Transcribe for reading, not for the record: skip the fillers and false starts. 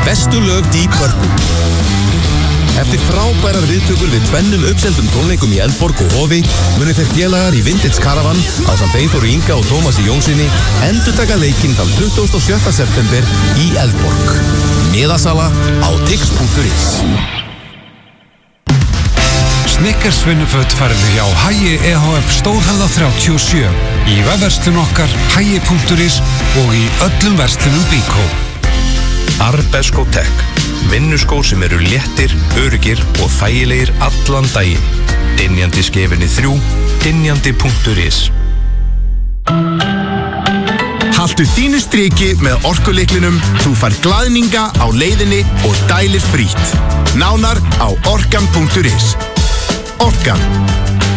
Bestu lög Deep Purple. Eftir frábærar viðtökur við tvennum uppseldum tónleikum í Eldborg og Hofi munu þeir félagar í Vintage Caravan ásamt Eyþóri Inga og Tómasi Jónssoni endurtaka leikinn þann 27. september í Eldborg. Miðasala á tix.is. Snickers vinnuföt færðu hjá Hagi EHF Stórhöfða 37 í vefverslun okkar hagi.is og í öllum verslunum Bíkó. Arbesko Tech. Vinnuskór sem eru léttir, öruggir og þægilegir allan daginn. Dynjandi skefinni 3, dynjandi.is. Haltu þínu striki með orkulyklinum, þú fær glaðninga á leiðinni og dælir frítt. Nánar á orkan.is. Orkan.